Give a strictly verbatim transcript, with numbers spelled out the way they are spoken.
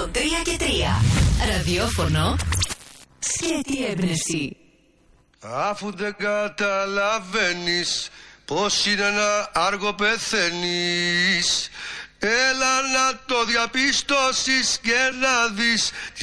εκατόν τρία και τρία. Ραδιόφωνο σκέτη έμπνευση. Αφού δεν καταλαβαίνεις πως είναι να άργο πεθαίνεις, έλα να το διαπιστώσεις και να δεις